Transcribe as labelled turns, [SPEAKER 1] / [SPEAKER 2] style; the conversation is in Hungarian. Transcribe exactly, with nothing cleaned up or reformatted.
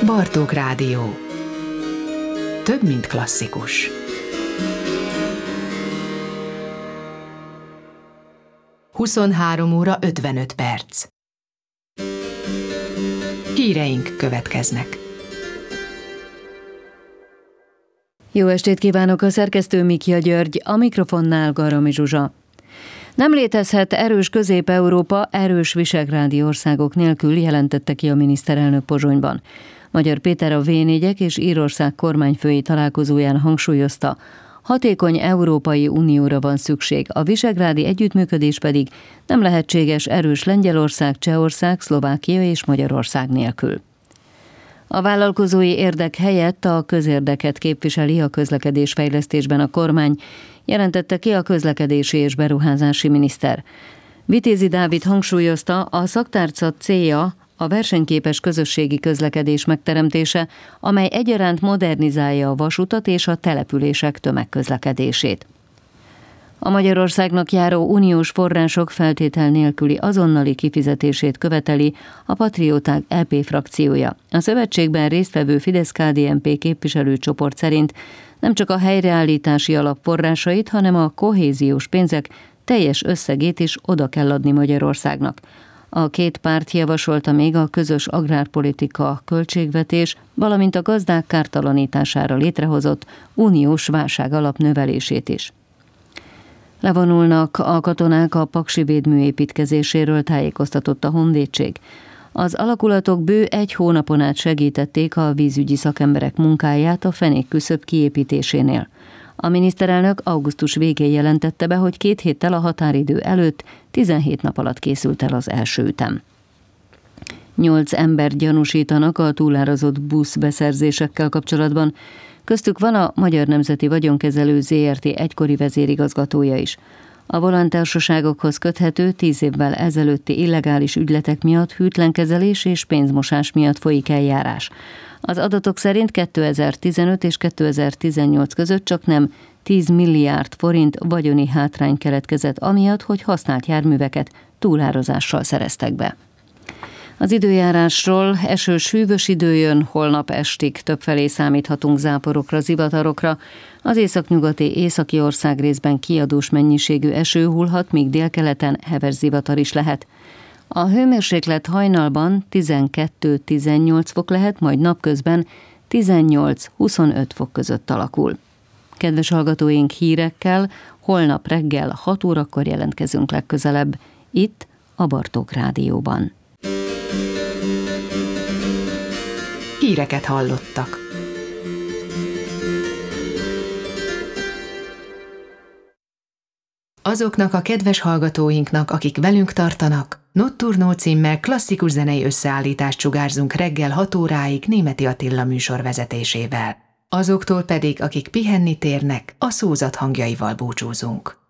[SPEAKER 1] Bartók Rádió. Több, mint klasszikus. huszonhárom óra ötvenöt perc. Híreink következnek.
[SPEAKER 2] Jó estét kívánok, a szerkesztő Mikja György, a mikrofonnál Garami Zsuzsa. Nem létezhet erős Közép-Európa erős visegrádi országok nélkül, jelentette ki a miniszterelnök Pozsonyban. Magyar Péter a vé négyek és Írország kormányfői találkozóján hangsúlyozta, hatékony Európai Unióra van szükség, a visegrádi együttműködés pedig nem lehetséges erős Lengyelország, Csehország, Szlovákia és Magyarország nélkül. A vállalkozói érdek helyett a közérdeket képviseli a közlekedésfejlesztésben a kormány, jelentette ki a közlekedési és beruházási miniszter. Vitézi Dávid hangsúlyozta, a szaktárca célja a versenyképes közösségi közlekedés megteremtése, amely egyaránt modernizálja a vasutat és a települések tömegközlekedését. A Magyarországnak járó uniós források feltétel nélküli azonnali kifizetését követeli a Patrióták é pé frakciója. A szövetségben résztvevő Fidesz-ká dé en pé képviselőcsoport szerint nem csak a helyreállítási alap forrásait, hanem a kohéziós pénzek teljes összegét is oda kell adni Magyarországnak. A két párt javasolta még a közös agrárpolitika, költségvetés, valamint a gazdák kártalanítására létrehozott uniós válságalap növelését is. Levonulnak a katonák a paksi védmű építkezéséről, tájékoztatott a honvédség. Az alakulatok bő egy hónapon át segítették a vízügyi szakemberek munkáját a fenékküszöb kiépítésénél. A miniszterelnök augusztus végén jelentette be, hogy két héttel a határidő előtt tizenhét nap alatt készült el az első ütem. Nyolc ember gyanúsítanak a túlárazott buszbeszerzésekkel kapcsolatban. Köztük van a Magyar Nemzeti Vagyonkezelő zé er té egykori vezérigazgatója is. A volántársaságokhoz köthető tíz évvel ezelőtti illegális ügyletek miatt hűtlenkezelés és pénzmosás miatt folyik eljárás. Az adatok szerint kétezer-tizenöt és kétezer-tizennyolc között csak nem tíz milliárd forint vagyoni hátrány keletkezett amiatt, hogy használt járműveket túlárazással szereztek be. Az időjárásról: esős, hűvös idő jön, holnap estig többfelé számíthatunk záporokra, zivatarokra. Az északnyugati északi ország részben kiadós mennyiségű eső hullhat, míg délkeleten heves zivatar is lehet. A hőmérséklet hajnalban tizenkettő-tizennyolc fok lehet, majd napközben tizennyolc-huszonöt fok között alakul. Kedves hallgatóink, hírekkel holnap reggel hat órakor jelentkezünk legközelebb, itt a Bartók Rádióban.
[SPEAKER 1] Híreket hallottak. Azoknak a kedves hallgatóinknak, akik velünk tartanak, Notturno címmel klasszikus zenei összeállítást sugárzunk reggel hat óráig Németi Attila műsor vezetésével. Azoktól pedig, akik pihenni térnek, a szózat hangjaival búcsúzunk.